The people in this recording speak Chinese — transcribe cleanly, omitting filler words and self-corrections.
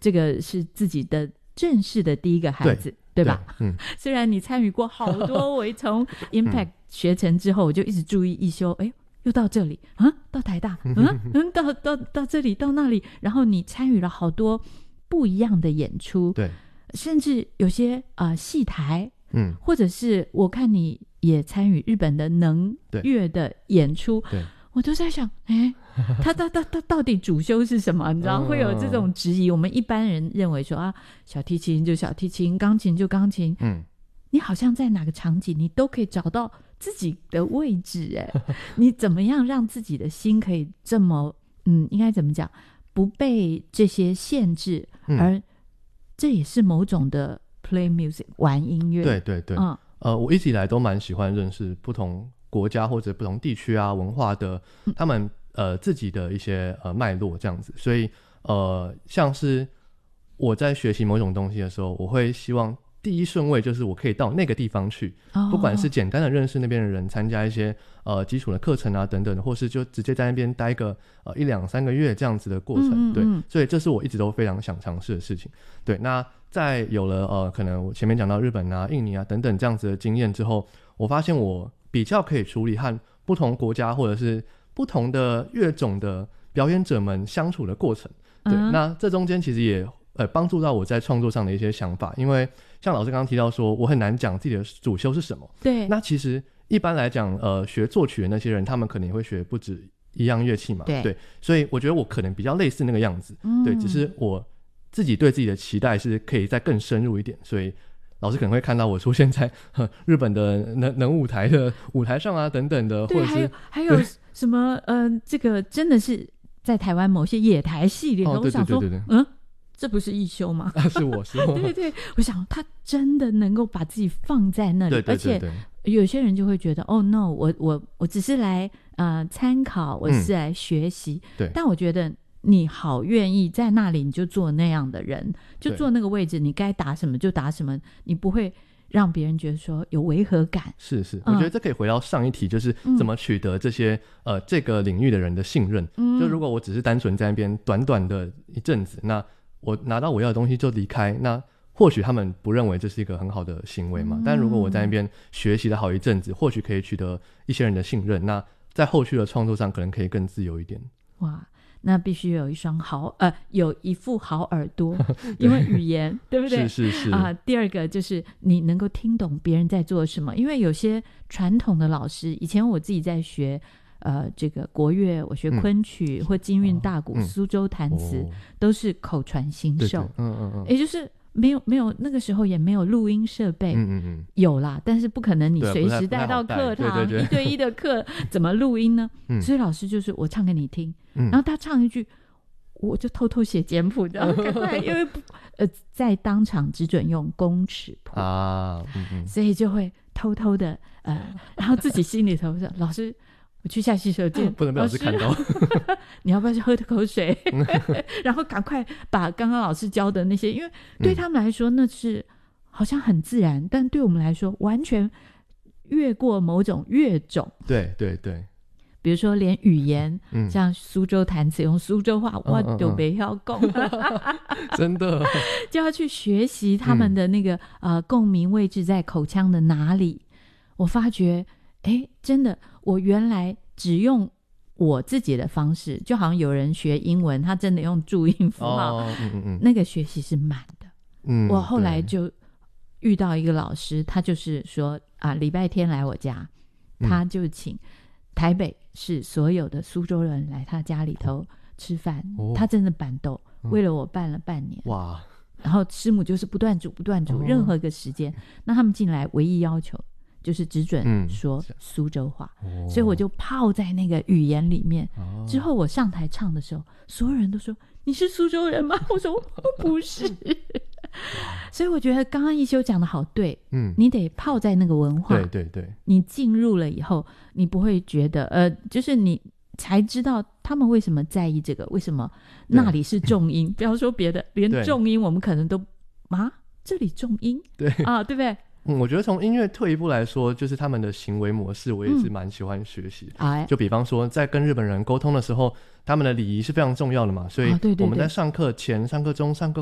这个是自己的正式的第一个孩子， 对吧？虽然你参与过好多，我从 Impact 学成之后，我就一直注意一休，哎，又到这里啊，到台大，到这里，到那里，然后你参与了好多不一样的演出， 对， 甚至有些戏台，或者是我看你也参与日本的能乐的演出，对，我都在想，哎，他到底主修是什么？你知道会有这种质疑。我们一般人认为说啊，小提琴就小提琴，钢琴就钢琴，你好像在哪个场景你都可以找到自己的位置，哎，你怎么样让自己的心可以这么应该怎么讲，不被这些限制，而这也是某种的 play music 玩音乐。 对对对，我一直以来都蛮喜欢认识不同国家或者不同地区啊文化的他们自己的一些脉络这样子，所以像是我在学习某种东西的时候，我会希望第一顺位就是我可以到那个地方去，不管是简单的认识那边的人，参加一些基础的课程啊等等，或是就直接在那边待个1、2、3个月这样子的过程，对，所以这是我一直都非常想尝试的事情。对，那在有了可能我前面讲到日本啊、印尼啊等等这样子的经验之后，我发现我比较可以处理和不同国家或者是不同的乐种的表演者们相处的过程。对，那这中间其实也帮助到我在创作上的一些想法，因为像老师刚刚提到说我很难讲自己的主修是什么，对，那其实一般来讲学作曲的那些人他们可能也会学不止一样乐器嘛， 对，所以我觉得我可能比较类似那个样子，对，只是我自己对自己的期待是可以再更深入一点，所以老师可能会看到我出现在日本的能舞台的舞台上啊等等的，或者是还有什么这个真的是在台湾某些野台戏里头，我想说这不是一休吗？ 是我对对，我想他真的能够把自己放在那里，对对对对，而且有些人就会觉得哦 no， 我只是来参考，我是来学习，对，但我觉得你好愿意在那里你就做那样的人，就坐那个位置，你该打什么就打什么，你不会让别人觉得说有违和感。是，我觉得这可以回到上一题，就是怎么取得这些这个领域的人的信任，就如果我只是单纯在那边短短的一阵子，那我拿到我要的东西就离开，那或许他们不认为这是一个很好的行为嘛，但如果我在那边学习了好一阵子，或许可以取得一些人的信任，那在后续的创作上可能可以更自由一点。 哇，那必须有有一副好耳朵因为语言对不对？是第二个就是你能够听懂别人在做什么，因为有些传统的老师，以前我自己在学这个国乐，我学昆曲或京韵大鼓、苏州弹词，都是口传心授，也就是没有那个时候也没有录音设备，有啦，但是不可能你随时带到课堂1对1的课怎么录音呢？所以老师就是我唱给你听，然后他唱一句我就偷偷写简谱，然后赶快因为在当场只准用公尺谱所以就会偷偷的然后自己心里头说老师我去下洗手间， 不能被老师看到你要不要去喝口水然后赶快把刚刚老师教的那些，因为对他们来说那是好像很自然，但对我们来说完全越过某种乐种。对对对，比如说连语言像苏州弹词用苏州话我都不要讲真的就要去学习他们的那个共鸣位置在口腔的哪里。我发觉真的我原来只用我自己的方式，就好像有人学英文他真的用注音符号那个学习是慢的。我后来就遇到一个老师，他就是说礼拜天来我家，他就请台北市所有的苏州人来他家里头吃饭，他真的板豆为了我办了半年。哇！然后师母就是不断煮任何一个时间，那他们进来唯一要求就是只准说苏州话，所以我就泡在那个语言里面。之后我上台唱的时候，所有人都说你是苏州人吗？我说不是所以我觉得刚刚一休讲的好对，你得泡在那个文化，对对对，你进入了以后你不会觉得就是你才知道他们为什么在意这个，为什么那里是重音不要说别的，连重音我们可能都这里重音，对对不对？ 我觉得从音乐退一步来说，就是他们的行为模式我也是蛮喜欢学习就比方说在跟日本人沟通的时候，他们的礼仪是非常重要的嘛，所以我们在上课前、上课中、上课